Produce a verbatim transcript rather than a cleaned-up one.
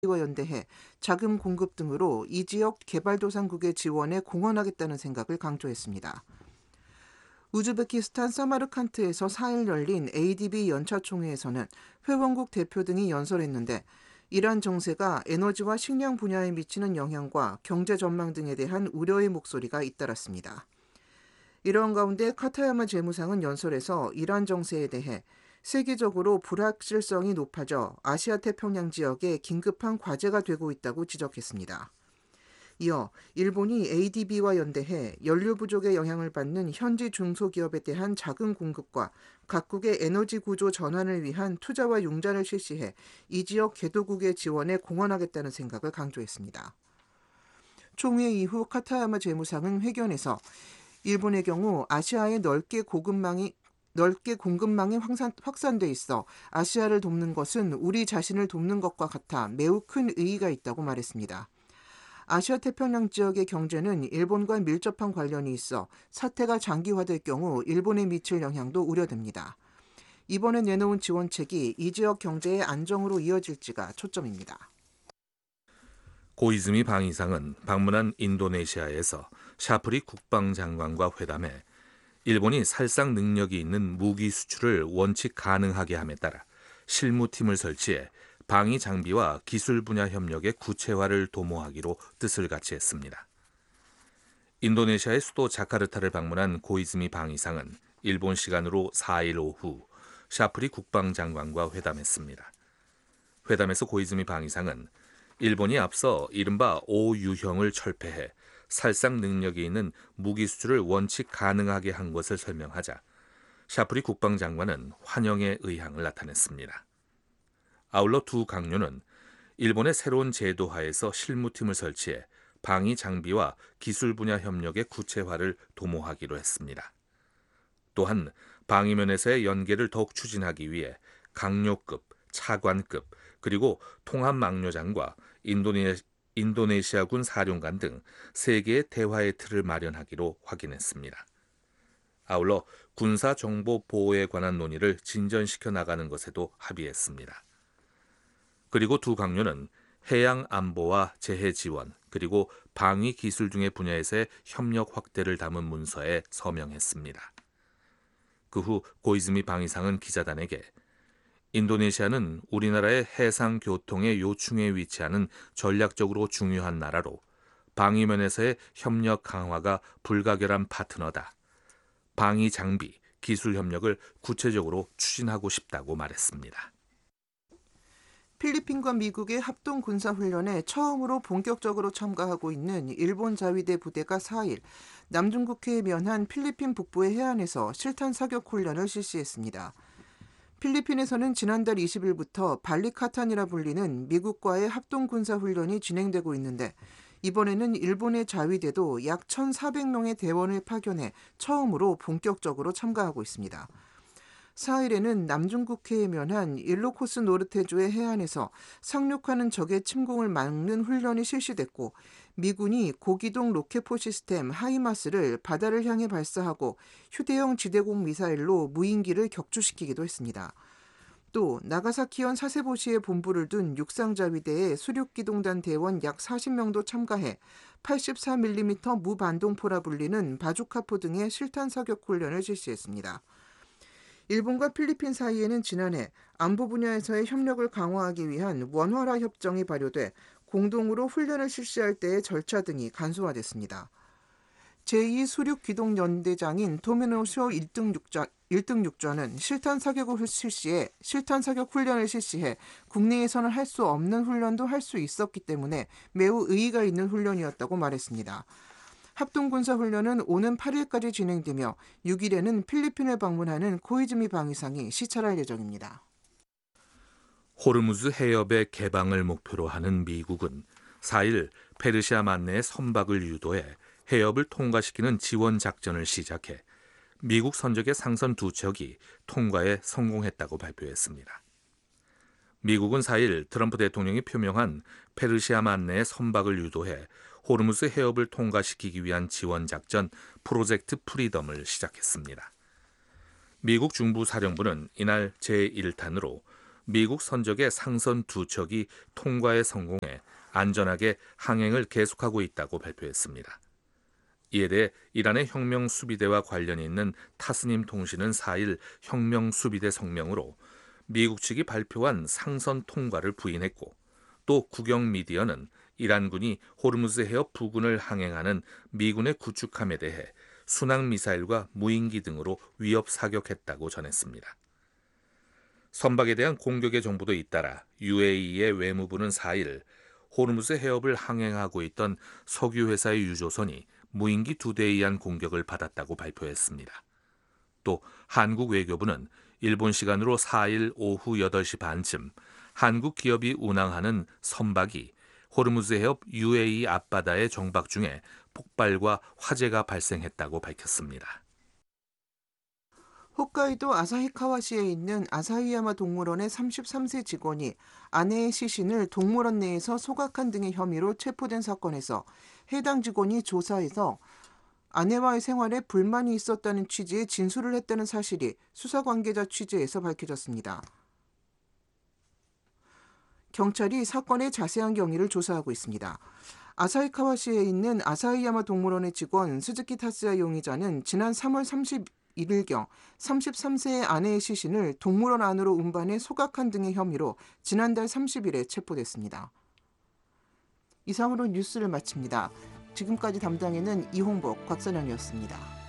와 연대해 자금 공급 등으로 이 지역 개발도상국의 지원에 공헌하겠다는 생각을 강조했습니다. 우즈베키스탄 사마르칸트에서 사 일 열린 에이디비 연차 총회에서는 회원국 대표 등이 연설했는데 이란 정세가 에너지와 식량 분야에 미치는 영향과 경제 전망 등에 대한 우려의 목소리가 잇따랐습니다. 이런 가운데 카타야마 재무상은 연설에서 이란 정세에 대해 세계적으로 불확실성이 높아져 아시아 태평양 지역에 긴급한 과제가 되고 있다고 지적했습니다. 이어 일본이 에이디비와 연대해 연료 부족의 영향을 받는 현지 중소기업에 대한 자금 공급과 각국의 에너지 구조 전환을 위한 투자와 융자를 실시해 이 지역 개도국의 지원에 공헌하겠다는 생각을 강조했습니다. 총회 이후 카타야마 재무상은 회견에서 일본의 경우 아시아에 넓게 고급망이 넓게 공급망이 확산, 확산돼 있어 아시아를 돕는 것은 우리 자신을 돕는 것과 같아 매우 큰 의의가 있다고 말했습니다. 아시아 태평양 지역의 경제는 일본과 밀접한 관련이 있어 사태가 장기화될 경우 일본에 미칠 영향도 우려됩니다. 이번에 내놓은 지원책이 이 지역 경제의 안정으로 이어질지가 초점입니다. 고이즈미 방위상은 방문한 인도네시아에서 샤프리 국방장관과 회담해 일본이 살상 능력이 있는 무기 수출을 원칙 가능하게 함에 따라 실무팀을 설치해 방위 장비와 기술 분야 협력의 구체화를 도모하기로 뜻을 같이 했습니다. 인도네시아의 수도 자카르타를 방문한 고이즈미 방위상은 일본 시간으로 사 일 오후 샤프리 국방장관과 회담했습니다. 회담에서 고이즈미 방위상은 일본이 앞서 이른바 오 유형을 철폐해 살상 능력이 있는 무기 수출을 원칙 가능하게 한 것을 설명하자 샤프리 국방장관은 환영의 의향을 나타냈습니다. 아울러 두 강요는 일본의 새로운 제도 하에서 실무팀을 설치해 방위 장비와 기술 분야 협력의 구체화를 도모하기로 했습니다. 또한 방위면에서의 연계를 더욱 추진하기 위해 강요급, 차관급, 그리고 통합망료장과 인도네, 인도네시아군 사령관 등 세 개의 대화의 틀을 마련하기로 확인했습니다. 아울러 군사정보 보호에 관한 논의를 진전시켜 나가는 것에도 합의했습니다. 그리고 두 강요는 해양 안보와 재해 지원, 그리고 방위 기술 등의 분야에서의 협력 확대를 담은 문서에 서명했습니다. 그 후 고이즈미 방위상은 기자단에게 인도네시아는 우리나라의 해상 교통의 요충에 위치하는 전략적으로 중요한 나라로 방위면에서의 협력 강화가 불가결한 파트너다. 방위 장비, 기술 협력을 구체적으로 추진하고 싶다고 말했습니다. 필리핀과 미국의 합동 군사훈련에 처음으로 본격적으로 참가하고 있는 일본 자위대 부대가 사 일 남중국해에 면한 필리핀 북부의 해안에서 실탄 사격 훈련을 실시했습니다. 필리핀에서는 지난달 이십 일부터 발리카탄이라 불리는 미국과의 합동 군사훈련이 진행되고 있는데 이번에는 일본의 자위대도 약 천사백 명의 대원을 파견해 처음으로 본격적으로 참가하고 있습니다. 사 일에는 남중국해에 면한 일로코스 노르테주의 해안에서 상륙하는 적의 침공을 막는 훈련이 실시됐고 미군이 고기동 로켓포 시스템 하이마스를 바다를 향해 발사하고 휴대용 지대공 미사일로 무인기를 격추시키기도 했습니다. 또 나가사키현 사세보시에 본부를 둔 육상자위대의 수륙기동단 대원 약 사십 명도 참가해 팔십사 밀리미터 무반동포라 불리는 바주카포 등의 실탄 사격 훈련을 실시했습니다. 일본과 필리핀 사이에는 지난해 안보 분야에서의 협력을 강화하기 위한 원활화 협정이 발효돼 공동으로 훈련을 실시할 때의 절차 등이 간소화됐습니다. 제이 수륙기동연대장인 토미노쇼 일 등 육전, 일 등 육전은 실탄 사격을 실시해 실탄 사격 훈련을 실시해 국내에서는 할 수 없는 훈련도 할 수 있었기 때문에 매우 의의가 있는 훈련이었다고 말했습니다. 합동군사훈련은 오는 팔 일까지 진행되며 육 일에는 필리핀을 방문하는 고이즈미 방위상이 시찰할 예정입니다. 호르무즈 해협의 개방을 목표로 하는 미국은 사 일 페르시아 만내의 선박을 유도해 해협을 통과시키는 지원 작전을 시작해 미국 선적의 상선 두 척이 통과에 성공했다고 발표했습니다. 미국은 사 일 트럼프 대통령이 표명한 페르시아 만내의 선박을 유도해 호르무즈 해협을 통과시키기 위한 지원 작전 프로젝트 프리덤을 시작했습니다. 미국 중부 사령부는 이날 제일 탄으로 미국 선적의 상선 두 척이 통과에 성공해 안전하게 항행을 계속하고 있다고 발표했습니다. 이에 대해 이란의 혁명수비대와 관련이 있는 타스님 통신은 사 일 혁명수비대 성명으로 미국 측이 발표한 상선 통과를 부인했고, 또 국영 미디어는 이란군이 호르무즈 해협 부근을 항행하는 미군의 구축함에 대해 순항미사일과 무인기 등으로 위협 사격했다고 전했습니다. 선박에 대한 공격의 정보도 잇따라 유에이의 외무부는 사 일 호르무즈 해협을 항행하고 있던 석유회사의 유조선이 무인기 두 대에 의한 공격을 받았다고 발표했습니다. 또 한국 외교부는 일본 시간으로 사 일 오후 여덟 시 반쯤 한국 기업이 운항하는 선박이 호르무즈 해협 유에이 앞바다에 정박 중에 폭발과 화재가 발생했다고 밝혔습니다. 홋카이도 아사히카와시에 있는 아사히야마 동물원의 삼십삼 세 직원이 아내의 시신을 동물원 내에서 소각한 등의 혐의로 체포된 사건에서 해당 직원이 조사에서 아내와의 생활에 불만이 있었다는 취지의 진술을 했다는 사실이 수사 관계자 취재에서 밝혀졌습니다. 경찰이 사건의 자세한 경위를 조사하고 있습니다. 아사히카와시에 있는 아사히야마 동물원의 직원 스즈키 타스야 용의자는 지난 삼월 삼십일일경 삼십삼 세의 아내의 시신을 동물원 안으로 운반해 소각한 등의 혐의로 지난달 삼십일에 체포됐습니다. 이상으로 뉴스를 마칩니다. 지금까지 담당에는 이홍복, 곽선영이었습니다.